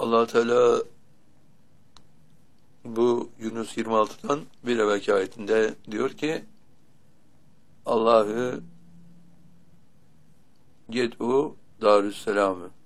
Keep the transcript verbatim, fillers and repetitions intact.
Allah Teala bu Yunus yirmi altıdan bir evvelki ayetinde diyor ki Allah'ı yed'u darüsselamı